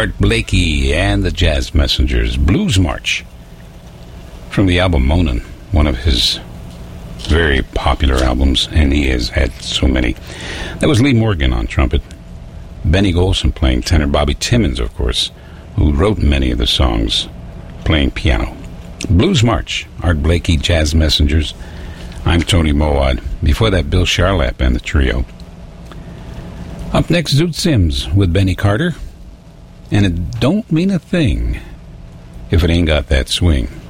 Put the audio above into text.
Art Blakey and the Jazz Messengers, Blues March, from the album Monin, one of his very popular albums, and he has had so many. That was Lee Morgan on trumpet, Benny Golson playing tenor, Bobby Timmons, of course, who wrote many of the songs, playing piano. Blues March, Art Blakey, Jazz Messengers. I'm Tony Mowat. Before that, Bill Charlap and the trio. Up next, Zoot Sims with Benny Carter. And it don't mean a thing if it ain't got that swing.